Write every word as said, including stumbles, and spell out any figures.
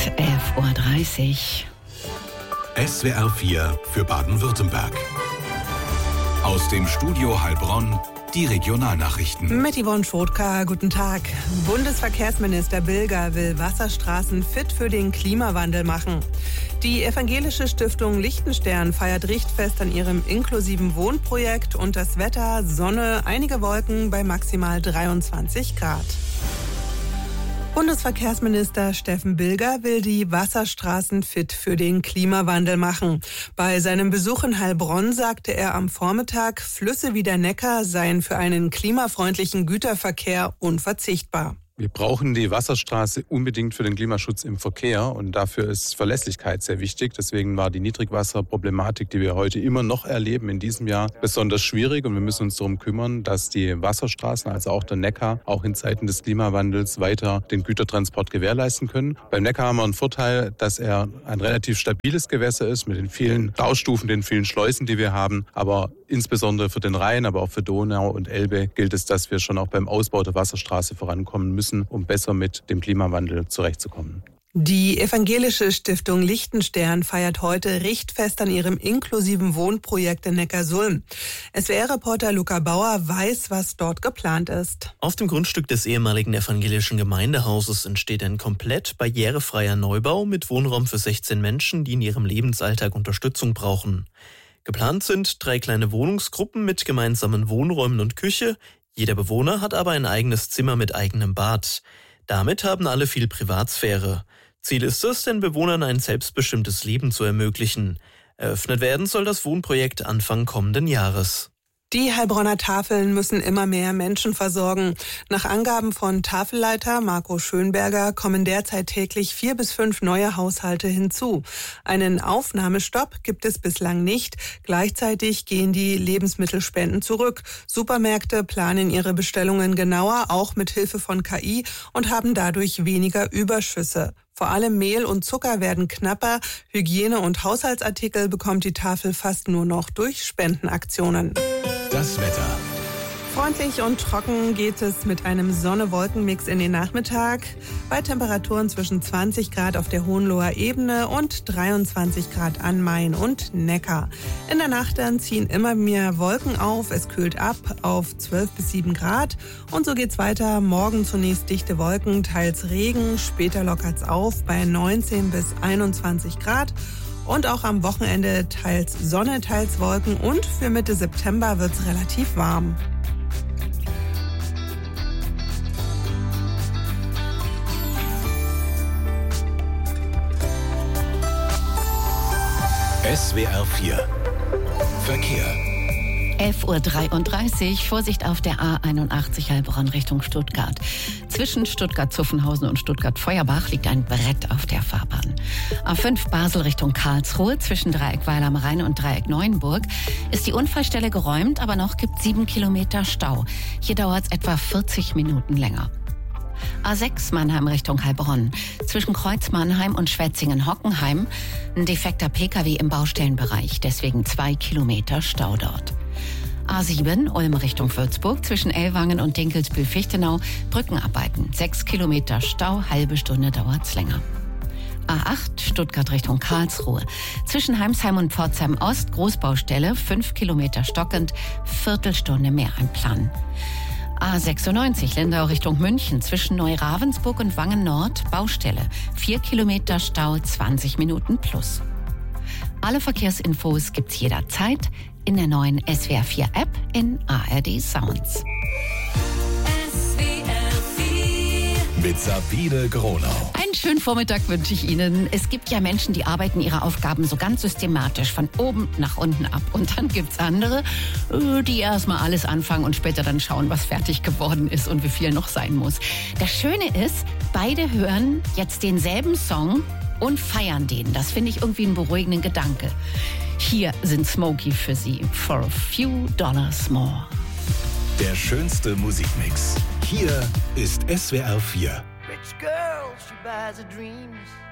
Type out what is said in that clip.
elf Uhr dreißig. S W R vier für Baden-Württemberg. Aus dem Studio Heilbronn die Regionalnachrichten. Mit Yvonne Schotka, guten Tag. Bundesverkehrsminister Bilger will Wasserstraßen fit für den Klimawandel machen. Die evangelische Stiftung Lichtenstern feiert Richtfest an ihrem inklusiven Wohnprojekt und das Wetter, Sonne, einige Wolken bei maximal dreiundzwanzig Grad. Bundesverkehrsminister Steffen Bilger will die Wasserstraßen fit für den Klimawandel machen. Bei seinem Besuch in Heilbronn sagte er am Vormittag, Flüsse wie der Neckar seien für einen klimafreundlichen Güterverkehr unverzichtbar. Wir brauchen die Wasserstraße unbedingt für den Klimaschutz im Verkehr und dafür ist Verlässlichkeit sehr wichtig. Deswegen war die Niedrigwasserproblematik, die wir heute immer noch erleben, in diesem Jahr besonders schwierig und wir müssen uns darum kümmern, dass die Wasserstraßen, also auch der Neckar, auch in Zeiten des Klimawandels weiter den Gütertransport gewährleisten können. Beim Neckar haben wir einen Vorteil, dass er ein relativ stabiles Gewässer ist mit den vielen Staustufen, den vielen Schleusen, die wir haben, aber insbesondere für den Rhein, aber auch für Donau und Elbe gilt es, dass wir schon auch beim Ausbau der Wasserstraße vorankommen müssen, um besser mit dem Klimawandel zurechtzukommen. Die evangelische Stiftung Lichtenstern feiert heute Richtfest an ihrem inklusiven Wohnprojekt in Neckarsulm. S W R-Reporter Luca Bauer weiß, was dort geplant ist. Auf dem Grundstück des ehemaligen evangelischen Gemeindehauses entsteht ein komplett barrierefreier Neubau mit Wohnraum für sechzehn Menschen, die in ihrem Lebensalltag Unterstützung brauchen. Geplant sind drei kleine Wohnungsgruppen mit gemeinsamen Wohnräumen und Küche. Jeder Bewohner hat aber ein eigenes Zimmer mit eigenem Bad. Damit haben alle viel Privatsphäre. Ziel ist es, den Bewohnern ein selbstbestimmtes Leben zu ermöglichen. Eröffnet werden soll das Wohnprojekt Anfang kommenden Jahres. Die Heilbronner Tafeln müssen immer mehr Menschen versorgen. Nach Angaben von Tafelleiter Marco Schönberger kommen derzeit täglich vier bis fünf neue Haushalte hinzu. Einen Aufnahmestopp gibt es bislang nicht. Gleichzeitig gehen die Lebensmittelspenden zurück. Supermärkte planen ihre Bestellungen genauer, auch mit Hilfe von K I, und haben dadurch weniger Überschüsse. Vor allem Mehl und Zucker werden knapper. Hygiene- und Haushaltsartikel bekommt die Tafel fast nur noch durch Spendenaktionen. Das Wetter. Freundlich und trocken geht es mit einem Sonne-Wolken-Mix in den Nachmittag. Bei Temperaturen zwischen zwanzig Grad auf der Hohenloher Ebene und dreiundzwanzig Grad an Main und Neckar. In der Nacht dann ziehen immer mehr Wolken auf. Es kühlt ab auf zwölf bis sieben Grad. Und so geht's weiter. Morgen zunächst dichte Wolken, teils Regen. Später lockert's auf bei neunzehn bis einundzwanzig Grad. Und auch am Wochenende teils Sonne, teils Wolken. Und für Mitte September wird's relativ warm. S W R vier Verkehr. elf Uhr dreiunddreißig, Vorsicht auf der A einundachtzig Heilbronn Richtung Stuttgart. Zwischen Stuttgart-Zuffenhausen und Stuttgart-Feuerbach liegt ein Brett auf der Fahrbahn. A fünf Basel Richtung Karlsruhe, zwischen Dreieck Weil am Rhein und Dreieck Neuenburg, ist die Unfallstelle geräumt, aber noch gibt sieben Kilometer Stau. Hier dauert es etwa vierzig Minuten länger. A sechs Mannheim Richtung Heilbronn. Zwischen Kreuz Mannheim und Schwetzingen-Hockenheim ein defekter Pkw im Baustellenbereich, deswegen zwei Kilometer Stau dort. A sieben Ulm Richtung Würzburg, zwischen Ellwangen und Dinkelsbühl-Fichtenau Brückenarbeiten. Sechs Kilometer Stau, halbe Stunde dauert's länger. A acht Stuttgart Richtung Karlsruhe. Zwischen Heimsheim und Pforzheim Ost Großbaustelle, fünf Kilometer stockend, Viertelstunde mehr ein Plan. A sechsundneunzig Lindau Richtung München, zwischen Neu-Ravensburg und Wangen Nord Baustelle. Vier Kilometer Stau, zwanzig Minuten plus. Alle Verkehrsinfos gibt's jederzeit in der neuen S W R vier App in A R D Sounds. Mit Sabine Gronau. Einen schönen Vormittag wünsche ich Ihnen. Es gibt ja Menschen, die arbeiten ihre Aufgaben so ganz systematisch von oben nach unten ab. Und dann gibt's andere, die erstmal alles anfangen und später dann schauen, was fertig geworden ist und wie viel noch sein muss. Das Schöne ist, beide hören jetzt denselben Song und feiern den. Das finde ich irgendwie einen beruhigenden Gedanke. Hier sind Smokey für Sie. For a few dollars more. Der schönste Musikmix. Hier ist S W R vier. Rich girl, she buys her dreams.